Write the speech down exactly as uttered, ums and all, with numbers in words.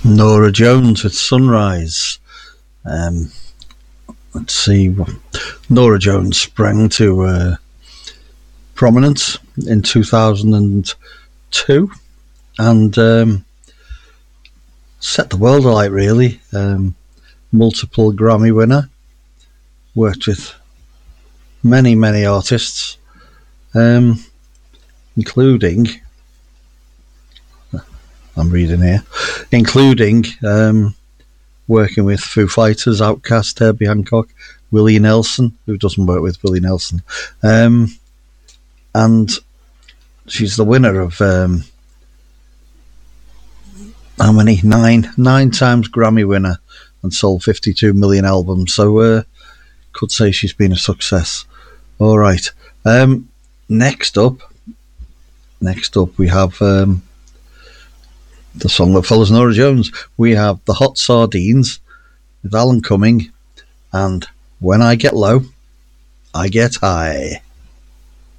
Norah Jones with Sunrise. Um, let's see. Norah Jones sprang to uh, prominence in two thousand two and um, set the world alight, really. Um, multiple Grammy winner. Worked with many, many artists, um, including, I'm reading here, including um, working with Foo Fighters, Outkast, Herbie Hancock, Willie Nelson, who doesn't work with Willie Nelson, um, and she's the winner of um, how many? Nine, nine times Grammy winner, and sold fifty-two million albums. So, uh, could say she's been a success. All right. Um, next up, next up we have um, the song that follows Norah Jones. We have the Hot Sardines with Alan Cumming and When I Get Low, I Get High.